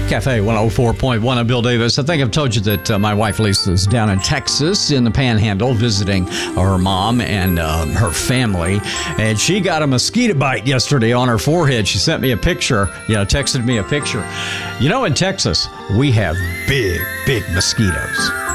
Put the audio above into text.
Cafe 104.1. I'm Bill Davis. I think I've told you that my wife Lisa is down in Texas in the Panhandle visiting her mom and her family. And she got a mosquito bite yesterday on her forehead. She sent me a picture, texted me a picture. In Texas, we have big mosquitoes.